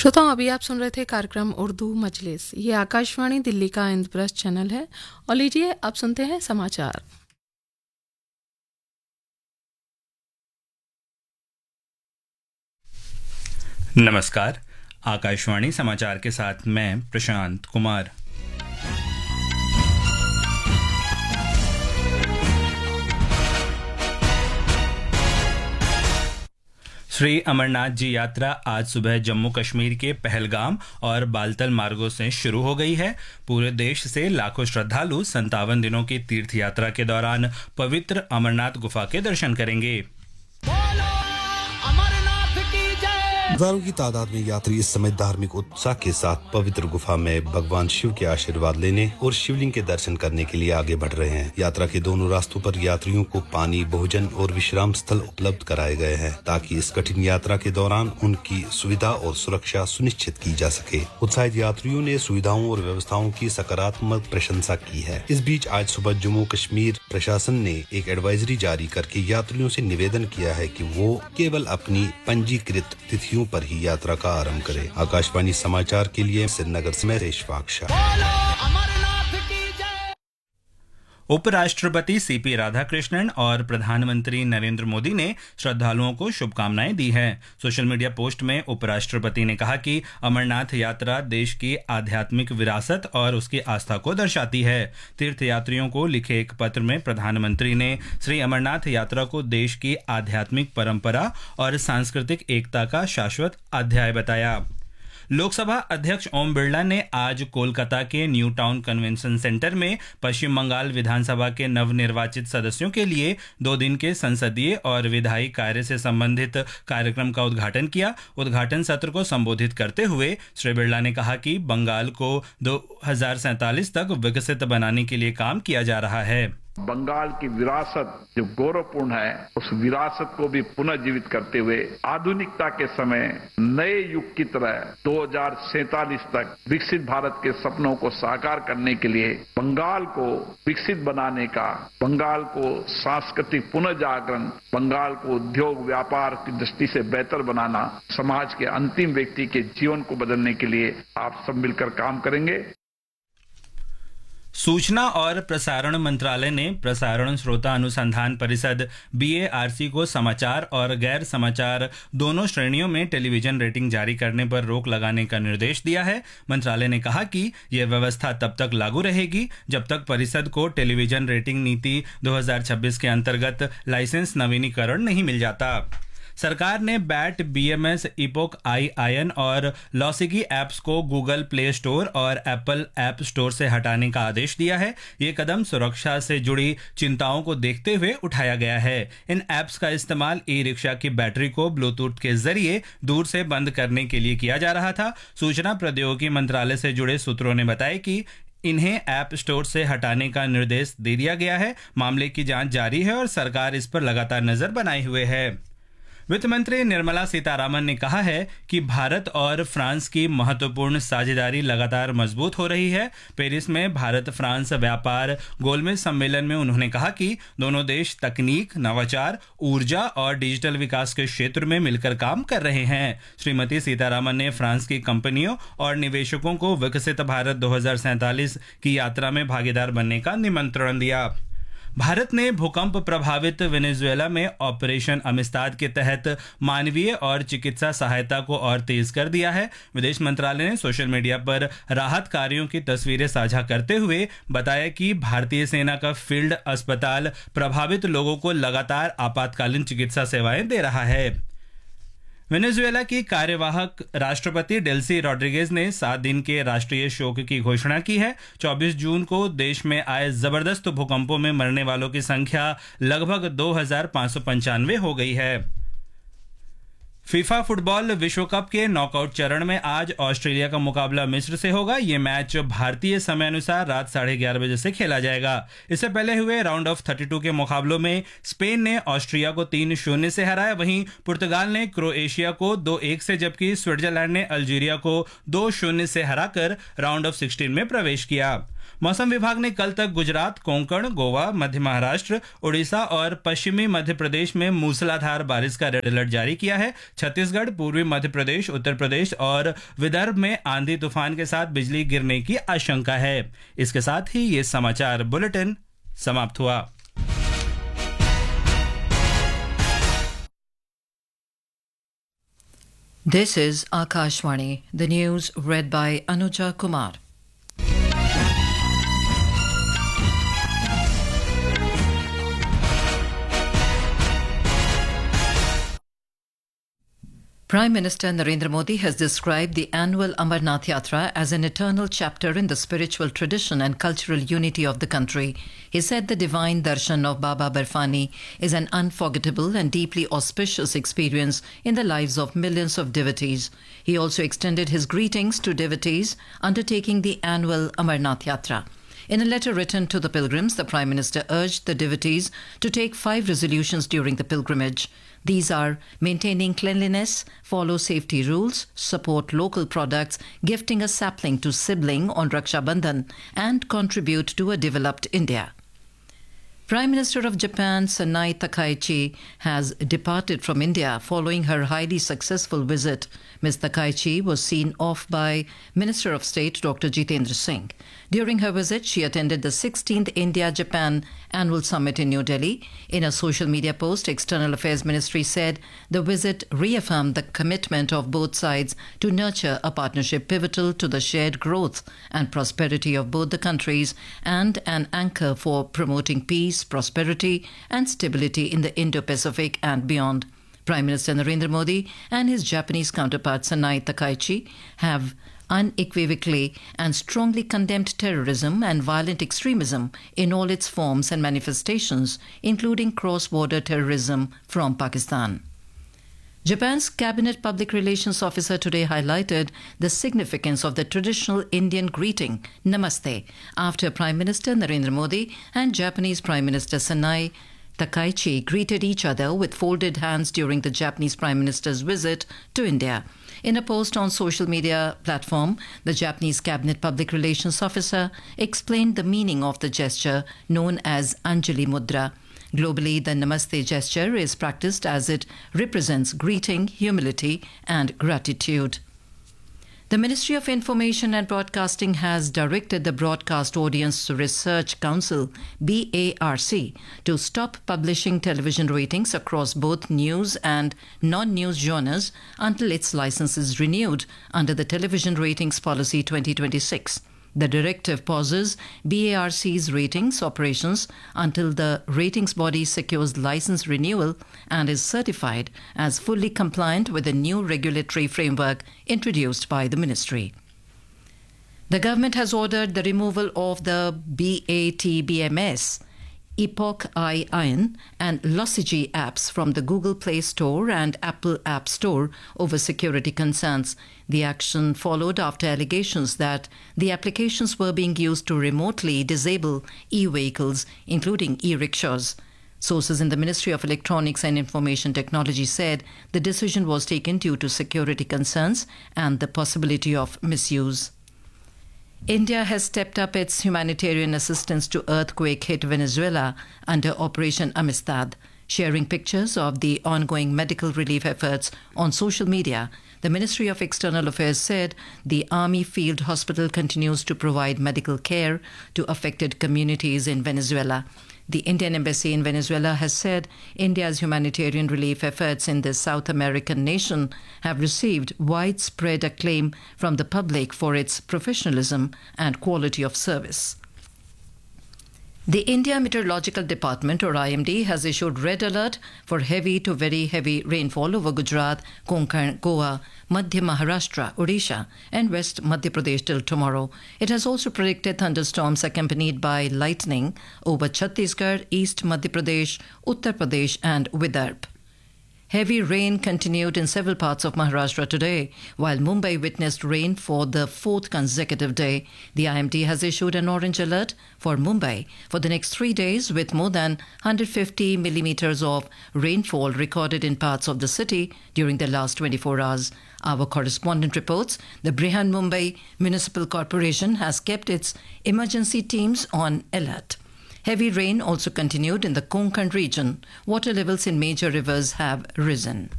श्रोताओं, अभी आप सुन रहे थे कार्यक्रम उर्दू मजलिस। ये आकाशवाणी दिल्ली का इंद्रप्रस्थ चैनल है। और लीजिए अब सुनते हैं समाचार। नमस्कार, आकाशवाणी समाचार के साथ मैं प्रशांत कुमार। श्री अमरनाथ जी यात्रा आज सुबह जम्मू कश्मीर के पहलगाम और बालतल मार्गों से शुरू हो गई है। पूरे देश से लाखों श्रद्धालु 57 दिनों की तीर्थ यात्रा के दौरान पवित्र अमरनाथ गुफा के दर्शन करेंगे। हजारों की तादाद में यात्री इस समय धार्मिक उत्साह के साथ पवित्र गुफा में भगवान शिव के आशीर्वाद लेने और शिवलिंग के दर्शन करने के लिए आगे बढ़ रहे हैं। यात्रा के दोनों रास्तों पर यात्रियों को पानी, भोजन और विश्राम स्थल उपलब्ध कराए गए हैं ताकि इस कठिन यात्रा के दौरान उनकी सुविधा और सुरक्षा सुनिश्चित की जा सके। उत्साहित यात्रियों ने सुविधाओं और व्यवस्थाओं की सकारात्मक प्रशंसा की है। इस बीच आज सुबह जम्मू कश्मीर प्रशासन ने एक एडवाइजरी जारी करके यात्रियों से निवेदन किया है कि वो केवल अपनी पंजीकृत तिथियों पर ही यात्रा का आरंभ करें। आकाशवाणी समाचार के लिए श्रीनगर से मैं रेशफाक शाह। उपराष्ट्रपति सीपी राधाकृष्णन और प्रधानमंत्री नरेंद्र मोदी ने श्रद्धालुओं को शुभकामनाएं दी हैं। सोशल मीडिया पोस्ट में उपराष्ट्रपति ने कहा कि अमरनाथ यात्रा देश की आध्यात्मिक विरासत और उसकी आस्था को दर्शाती है। तीर्थयात्रियों को लिखे एक पत्र में प्रधानमंत्री ने श्री अमरनाथ यात्रा को देश की आध्यात्मिक परंपरा और सांस्कृतिक एकता का शाश्वत अध्याय बताया। लोकसभा अध्यक्ष ओम बिरला ने आज कोलकाता के न्यू टाउन कन्वेंशन सेंटर में पश्चिम बंगाल विधानसभा के नवनिर्वाचित सदस्यों के लिए 2 दिन के संसदीय और विधायी कार्य से संबंधित कार्यक्रम का उद्घाटन किया। उद्घाटन सत्र को संबोधित करते हुए श्री बिरला ने कहा कि बंगाल को 2047 तक विकसित बनाने के लिए काम किया जा रहा है। बंगाल की विरासत जो गौरवपूर्ण है, उस विरासत को भी पुनर्जीवित करते हुए आधुनिकता के समय नए युग की तरह 2047 तक विकसित भारत के सपनों को साकार करने के लिए बंगाल को विकसित बनाने का, बंगाल को सांस्कृतिक पुनर्जागरण, बंगाल को उद्योग व्यापार की दृष्टि से बेहतर बनाना, समाज के अंतिम व्यक्ति के जीवन को बदलने के लिए आप सब मिलकर काम करेंगे। सूचना और प्रसारण मंत्रालय ने प्रसारण श्रोता अनुसंधान परिषद BARC को समाचार और गैर समाचार दोनों श्रेणियों में टेलीविजन रेटिंग जारी करने पर रोक लगाने का निर्देश दिया है। मंत्रालय ने कहा कि यह व्यवस्था तब तक लागू रहेगी जब तक परिषद को टेलीविजन रेटिंग नीति 2026 के अंतर्गत लाइसेंस नवीनीकरण नहीं मिल जाता। सरकार ने बैट, BMS, इपोक IIN और लॉसिगी ऐप्स को गूगल प्ले स्टोर और एप्पल ऐप स्टोर से हटाने का आदेश दिया है। ये कदम सुरक्षा से जुड़ी चिंताओं को देखते हुए उठाया गया है। इन ऐप्स का इस्तेमाल ई-रिक्शा की बैटरी को ब्लूटूथ के जरिए दूर से बंद करने के लिए किया जा रहा था। सूचना प्रौद्योगिकी मंत्रालय से जुड़े सूत्रों ने बताया कि इन्हें ऐप स्टोर से हटाने का निर्देश दे दिया गया है। मामले की जांच जारी है और सरकार इस पर लगातार नजर बनाए हुए है। वित्त मंत्री निर्मला सीतारामन ने कहा है कि भारत और फ्रांस की महत्वपूर्ण साझेदारी लगातार मजबूत हो रही है। पेरिस में भारत फ्रांस व्यापार गोलमेज सम्मेलन में उन्होंने कहा कि दोनों देश तकनीक, नवाचार, ऊर्जा और डिजिटल विकास के क्षेत्र में मिलकर काम कर रहे हैं। श्रीमती सीतारामन ने फ्रांस की कंपनियों और निवेशकों को विकसित भारत 2047 की यात्रा में भागीदार बनने का निमंत्रण दिया। भारत ने भूकंप प्रभावित वेनेजुएला में ऑपरेशन अमिस्ताद के तहत मानवीय और चिकित्सा सहायता को और तेज कर दिया है। विदेश मंत्रालय ने सोशल मीडिया पर राहत कार्यों की तस्वीरें साझा करते हुए बताया कि भारतीय सेना का फील्ड अस्पताल प्रभावित लोगों को लगातार आपातकालीन चिकित्सा सेवाएं दे रहा है। वेनेजुएला की कार्यवाहक राष्ट्रपति डेल्सी रॉड्रिगेज ने 7 दिन के राष्ट्रीय शोक की घोषणा की है। 24 जून को देश में आए जबरदस्त भूकंपों में मरने वालों की संख्या लगभग 2595 हो गई है। फीफा फुटबॉल विश्व कप के नॉकआउट चरण में आज ऑस्ट्रेलिया का मुकाबला मिस्र से होगा। ये मैच भारतीय समय अनुसार रात 11:30 बजे से खेला जाएगा। इससे पहले हुए राउंड ऑफ 32 के मुकाबलों में स्पेन ने ऑस्ट्रिया को 3-0 से हराया। वहीं पुर्तगाल ने क्रोएशिया को 2-1 से, जबकि स्विट्जरलैंड ने अल्जीरिया को 2-0 से हराकर राउंड ऑफ 16 में प्रवेश किया। मौसम विभाग ने कल तक गुजरात, कोंकण, गोवा, मध्य महाराष्ट्र, उड़ीसा और पश्चिमी मध्य प्रदेश में मूसलाधार बारिश का रेड अलर्ट जारी किया है। छत्तीसगढ़, पूर्वी मध्य प्रदेश, उत्तर प्रदेश और विदर्भ में आंधी तूफान के साथ बिजली गिरने की आशंका है। इसके साथ ही ये समाचार बुलेटिन समाप्त हुआ। This is Akashvani, the news read by Anuja Kumar. Prime Minister Narendra Modi has described the annual Amarnath Yatra as an eternal chapter in the spiritual tradition and cultural unity of the country. He said the divine darshan of Baba Barfani is an unforgettable and deeply auspicious experience in the lives of millions of devotees. He also extended his greetings to devotees undertaking the annual Amarnath Yatra. In a letter written to the pilgrims, the Prime Minister urged the devotees to take 5 resolutions during the pilgrimage. These are maintaining cleanliness, follow safety rules, support local products, gifting a sapling to sibling on Raksha Bandhan, and contribute to a developed India. Prime Minister of Japan, Sanai Takaichi, has departed from India following her highly successful visit. Ms. Takaichi was seen off by Minister of State Dr. Jitendra Singh. During her visit, she attended the 16th India-Japan Annual Summit in New Delhi. In a social media post, External Affairs Ministry said the visit reaffirmed the commitment of both sides to nurture a partnership pivotal to the shared growth and prosperity of both the countries and an anchor for promoting peace, prosperity and stability in the Indo-Pacific and beyond. Prime Minister Narendra Modi and his Japanese counterpart Sanai Takaichi have unequivocally and strongly condemned terrorism and violent extremism in all its forms and manifestations, including cross-border terrorism from Pakistan. Japan's Cabinet Public Relations Officer today highlighted the significance of the traditional Indian greeting, Namaste, after Prime Minister Narendra Modi and Japanese Prime Minister Sanai Takaichi greeted each other with folded hands during the Japanese Prime Minister's visit to India. In a post on social media platform, the Japanese Cabinet Public Relations Officer explained the meaning of the gesture known as Anjali Mudra. Globally, the Namaste gesture is practiced as it represents greeting, humility, and gratitude. The Ministry of Information and Broadcasting has directed the Broadcast Audience Research Council, BARC, to stop publishing television ratings across both news and non-news genres until its license is renewed under the Television Ratings Policy 2026. The directive pauses BARC's ratings operations until the ratings body secures license renewal and is certified as fully compliant with the new regulatory framework introduced by the ministry. The government has ordered the removal of the BATBMS, Epoch Ion and Lossigi apps from the Google Play Store and Apple App Store over security concerns. The action followed after allegations that the applications were being used to remotely disable e-vehicles, including e-rickshaws. Sources in the Ministry of Electronics and Information Technology said the decision was taken due to security concerns and the possibility of misuse. India has stepped up its humanitarian assistance to earthquake-hit Venezuela under Operation Amistad. Sharing pictures of the ongoing medical relief efforts on social media, the Ministry of External Affairs said the Army Field Hospital continues to provide medical care to affected communities in Venezuela. The Indian Embassy in Venezuela has said India's humanitarian relief efforts in this South American nation have received widespread acclaim from the public for its professionalism and quality of service. The India Meteorological Department, or IMD, has issued red alert for heavy to very heavy rainfall over Gujarat, Konkan, Goa, Madhya Maharashtra, Odisha and West Madhya Pradesh till tomorrow. It has also predicted thunderstorms accompanied by lightning over Chhattisgarh, East Madhya Pradesh, Uttar Pradesh and Vidarbha. Heavy rain continued in several parts of Maharashtra today, while Mumbai witnessed rain for the fourth consecutive day. The IMD has issued an orange alert for Mumbai for the next 3 days, with more than 150 millimeters of rainfall recorded in parts of the city during the last 24 hours. Our correspondent reports the Brihan Mumbai Municipal Corporation has kept its emergency teams on alert. Heavy rain also continued in the Konkan region. Water levels in major rivers have risen.